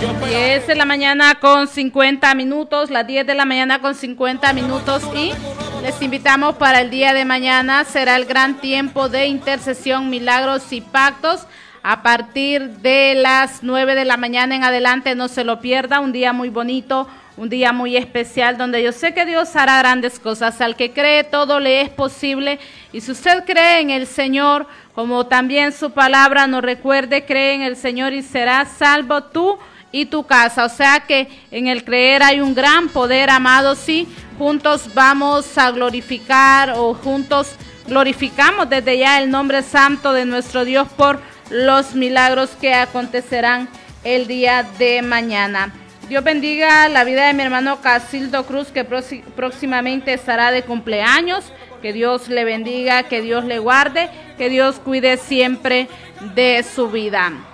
10 de la mañana con 50 minutos, las 10 de la mañana con 50 minutos y les invitamos para el día de mañana. Será el gran tiempo de intercesión, milagros y pactos. A partir de las 9 de la mañana en adelante, no se lo pierda, un día muy bonito, un día muy especial, donde yo sé que Dios hará grandes cosas. Al que cree, todo le es posible. Y si usted cree en el Señor, como también su palabra nos recuerde, cree en el Señor y serás salvo tú y tu casa. O sea que en el creer hay un gran poder, amados, sí. Juntos vamos a glorificar o juntos glorificamos desde ya el nombre santo de nuestro Dios por los milagros que acontecerán el día de mañana. Dios bendiga la vida de mi hermano Casildo Cruz, que próximamente estará de cumpleaños. Que Dios le bendiga, que Dios le guarde, que Dios cuide siempre de su vida.